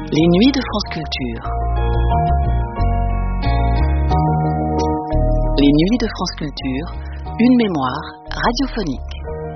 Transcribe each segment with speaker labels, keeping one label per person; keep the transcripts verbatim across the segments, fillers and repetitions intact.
Speaker 1: Les nuits de France Culture. Les nuits de France Culture, une mémoire radiophonique.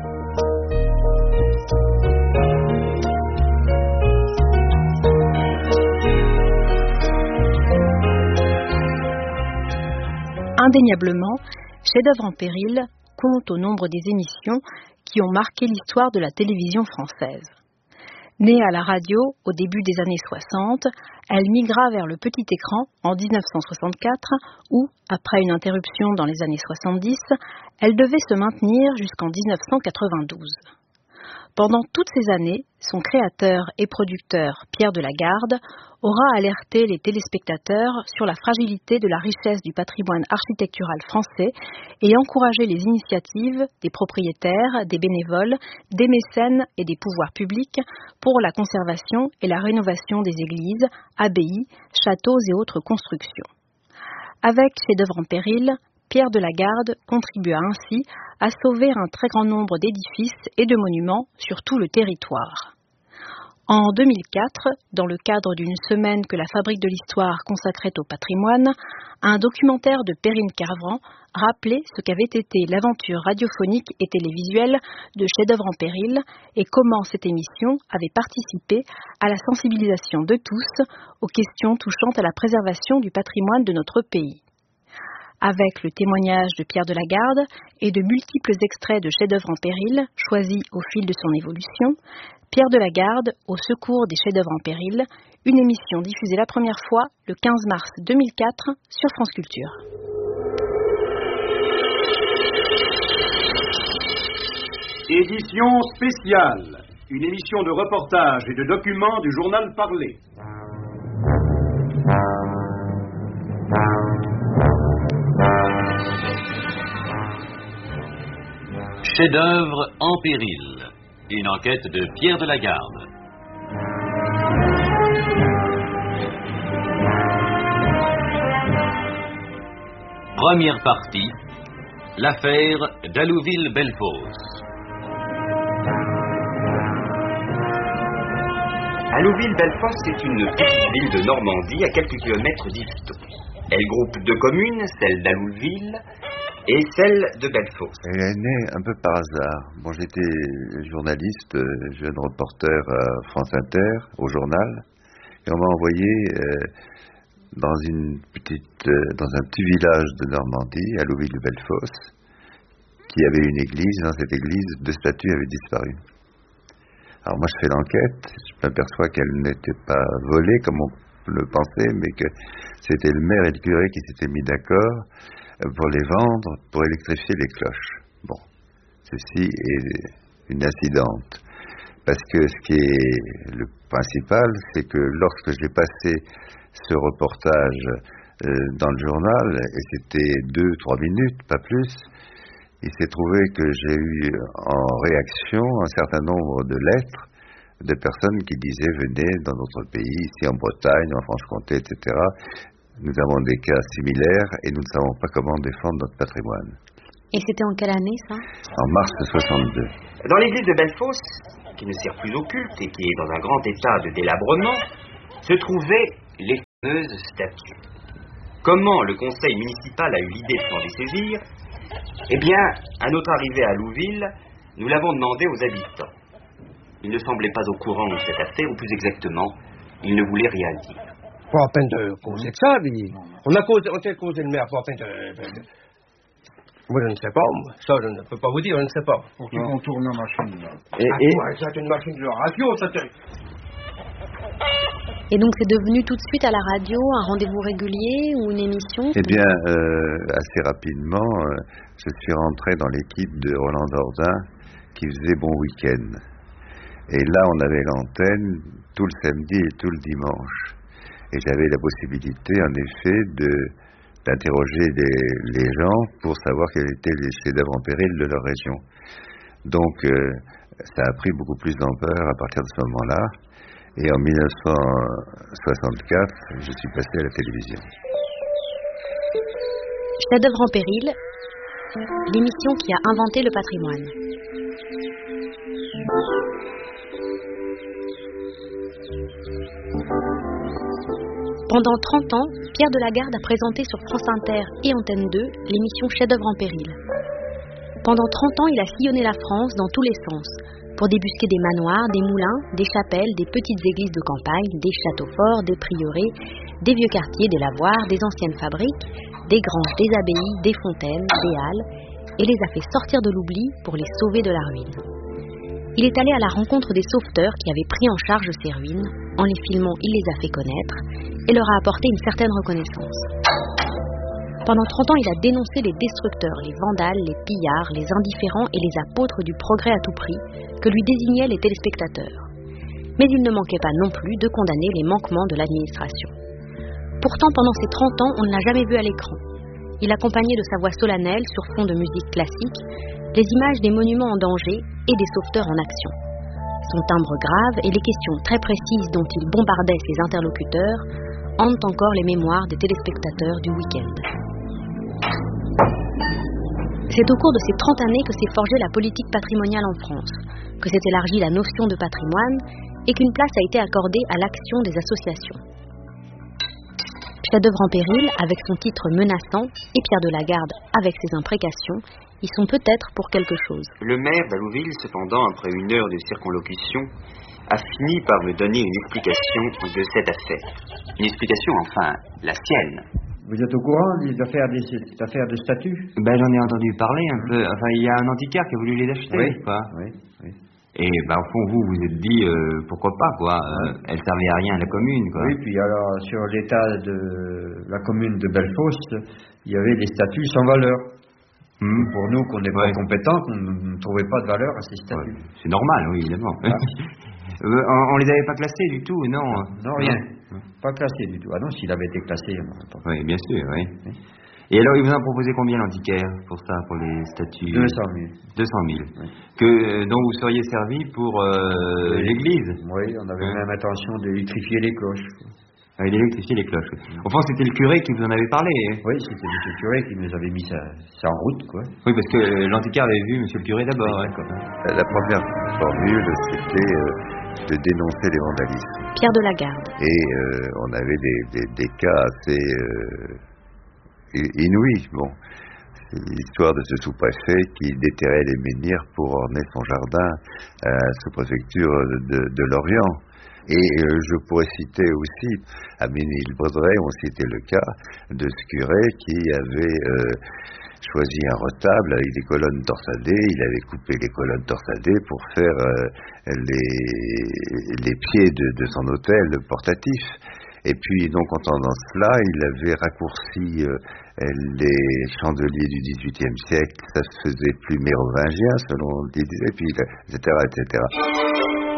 Speaker 2: Indéniablement, Chef-d'œuvre en péril compte au nombre des émissions qui ont marqué l'histoire de la télévision française. Née à la radio au début des années soixante, elle migra vers le petit écran en dix-neuf cent soixante-quatre où, après une interruption dans les années soixante-dix, elle devait se maintenir jusqu'en dix-neuf cent quatre-vingt-douze. Pendant toutes ces années, son créateur et producteur, Pierre Delagarde, aura alerté les téléspectateurs sur la fragilité de la richesse du patrimoine architectural français et encouragé les initiatives des propriétaires, des bénévoles, des mécènes et des pouvoirs publics pour la conservation et la rénovation des églises, abbayes, châteaux et autres constructions. Avec Chef-d'œuvre en péril, Pierre Delagarde contribua ainsi à sauver un très grand nombre d'édifices et de monuments sur tout le territoire. En deux mille quatre, dans le cadre d'une semaine que la Fabrique de l'Histoire consacrait au patrimoine, un documentaire de Perrine Kervran rappelait ce qu'avait été l'aventure radiophonique et télévisuelle de Chef-d'œuvre en péril et comment cette émission avait participé à la sensibilisation de tous aux questions touchant à la préservation du patrimoine de notre pays. Avec le témoignage de Pierre Delagarde et de multiples extraits de Chef-d'œuvre en péril choisis au fil de son évolution, Pierre Delagarde au secours des chefs-d'œuvre en péril, une émission diffusée la première fois le quinze mars deux mille quatre sur France Culture.
Speaker 3: Édition spéciale, une émission de reportage et de documents du journal parlé.
Speaker 4: Chef-d'œuvre en péril. Une enquête de Pierre Delagarde. Première partie. L'affaire d'Allouville-Bellefosse.
Speaker 5: Allouville-Bellefosse est une petite ville de Normandie à quelques kilomètres d'Yvetot. Elle groupe deux communes, celle d'Allouville et celle de Bellefosse.
Speaker 6: Elle est née un peu par hasard. Bon, j'étais journaliste, jeune reporter à France Inter, au journal, et on m'a envoyé euh, dans une petite, euh, dans un petit village de Normandie, à Allouville-Bellefosse, qui avait une église. Dans cette église, deux statues avaient disparu. Alors moi, je fais l'enquête, je m'aperçois qu'elles n'étaient pas volées comme on le pensait, mais que c'était le maire et le curé qui s'étaient mis d'accord pour les vendre, pour électrifier les cloches. Bon, ceci est une incidente. Parce que ce qui est le principal, c'est que lorsque j'ai passé ce reportage euh, dans le journal, et c'était deux, trois minutes, pas plus, il s'est trouvé que j'ai eu en réaction un certain nombre de lettres de personnes qui disaient « Venez dans notre pays, ici en Bretagne, en Franche-Comté, et cetera » Nous avons des cas similaires et nous ne savons pas comment défendre notre patrimoine.
Speaker 7: Et c'était en quelle année, ça?
Speaker 6: En mars soixante-deux.
Speaker 5: Dans l'église de Bellefosse, qui ne sert plus au culte et qui est dans un grand état de délabrement, se trouvaient les fameuses statues. Comment le conseil municipal a eu l'idée de s'en dessaisir? Eh bien, à notre arrivée à Allouville, nous l'avons demandé aux habitants. Ils ne semblaient pas au courant de cette affaire, ou plus exactement, ils ne voulaient rien dire.
Speaker 8: Pas à peine de causer de ça, mais on a causé, on a causé le maire, pas à peine de... de, de... Moi, je ne sais pas, moi. Ça, je ne peux pas vous dire, je ne sais pas.
Speaker 9: Pour qu'ils vont tourner la machine, là.
Speaker 8: Et, ah, et... Ouais, ça, c'est une machine de radio, ça, c'est...
Speaker 7: Et donc, c'est devenu tout de suite à la radio un rendez-vous régulier ou une émission?
Speaker 6: Eh bien, euh, assez rapidement, euh, je suis rentré dans l'équipe de Roland Dordain qui faisait Bon Week-end. Et là, on avait l'antenne tout le samedi et tout le dimanche. Et j'avais la possibilité, en effet, de, d'interroger les, les gens pour savoir quels étaient les chefs-d'œuvre en péril de leur région. Donc, euh, ça a pris beaucoup plus d'ampleur à partir de ce moment-là. Et en dix-neuf cent soixante-quatre, je suis passé à la télévision.
Speaker 7: Chef-d'œuvre en péril, l'émission qui a inventé le patrimoine. Thank you. Pendant trente ans, Pierre Delagarde a présenté sur France Inter et Antenne deux l'émission Chef-d'œuvre en péril. Pendant trente ans, il a sillonné la France dans tous les sens, pour débusquer des manoirs, des moulins, des chapelles, des petites églises de campagne, des châteaux forts, des prieurés, des vieux quartiers, des lavoirs, des anciennes fabriques, des granges, des abbayes, des fontaines, des halles, et les a fait sortir de l'oubli pour les sauver de la ruine. Il est allé à la rencontre des sauveteurs qui avaient pris en charge ces ruines. En les filmant, il les a fait connaître et leur a apporté une certaine reconnaissance. Pendant trente ans, il a dénoncé les destructeurs, les vandales, les pillards, les indifférents et les apôtres du progrès à tout prix que lui désignaient les téléspectateurs. Mais il ne manquait pas non plus de condamner les manquements de l'administration. Pourtant, pendant ces trente ans, on ne l'a jamais vu à l'écran. Il accompagnait de sa voix solennelle, sur fond de musique classique, les images des monuments en danger et des sauveteurs en action. Son timbre grave et les questions très précises dont il bombardait ses interlocuteurs hantent encore les mémoires des téléspectateurs du week-end. C'est au cours de ces trente années que s'est forgée la politique patrimoniale en France, que s'est élargie la notion de patrimoine et qu'une place a été accordée à l'action des associations. Chef-d'œuvre en péril, avec son titre menaçant, et Pierre Delagarde, avec ses imprécations, y sont peut-être pour quelque chose.
Speaker 5: Le maire d'Allouville, cependant, après une heure de circonlocution, a fini par me donner une explication de cette affaire. Une explication, enfin, la sienne.
Speaker 9: Vous êtes au courant des affaires, des affaires de statut?
Speaker 5: Ben, j'en ai entendu parler un peu. Enfin, il y a un antiquaire qui a voulu les acheter,
Speaker 9: oui,
Speaker 5: quoi.
Speaker 9: Oui, oui.
Speaker 5: Et ben, au fond, vous vous êtes dit, euh, pourquoi pas, quoi. Euh, elle servait à rien à la commune, quoi.
Speaker 9: Oui, puis alors, sur l'état de la commune de Bellefosse, il y avait des statuts sans valeur. Mmh. Pour nous, qu'on n'est pas ouais. compétents, qu'on ne trouvait pas de valeur à ces statuts.
Speaker 5: Ouais. C'est normal, oui, évidemment. Ah. euh, on, on les avait pas classés du tout, non?
Speaker 9: Non, rien. Non. Pas classés du tout. Ah non, s'il avait été classé, on n'aurait pas.
Speaker 5: Oui, bien sûr, oui. oui. Et alors, il vous a proposé combien l'antiquaire pour ça, pour les statuts?
Speaker 9: deux cent mille.
Speaker 5: deux cent mille.
Speaker 9: Oui.
Speaker 5: Que, euh, dont vous seriez servi pour euh, oui. l'église?
Speaker 9: Oui, on avait hein? même intention d'électrifier les cloches.
Speaker 5: Ah, d'électrifier les cloches. Au fond, c'était le curé qui vous en avait parlé.
Speaker 9: Oui, c'était monsieur le curé qui nous avait mis ça, ça en route, quoi.
Speaker 5: Oui, parce que euh, l'antiquaire avait vu monsieur le curé d'abord.
Speaker 9: Oui,
Speaker 5: hein.
Speaker 6: La première formule, c'était euh, de dénoncer les vandalismes.
Speaker 7: Pierre Delagarde.
Speaker 6: Et euh, on avait des, des, des cas assez euh, inouïs. Bon, c'est l'histoire de ce sous-préfet qui déterrait les menhirs pour orner son jardin à la sous-préfecture de, de Lorient. Et euh, je pourrais citer aussi, à Ménilbredret, on citait le cas de ce curé qui avait euh, choisi un retable avec des colonnes torsadées. Il avait coupé les colonnes torsadées pour faire euh, les, les pieds de, de son autel portatif. Et puis, donc, en entendant cela, il avait raccourci euh, les chandeliers du dix-huitième siècle. Ça se faisait plus mérovingien, selon ce qu'il disait, puis, et cetera, et cetera.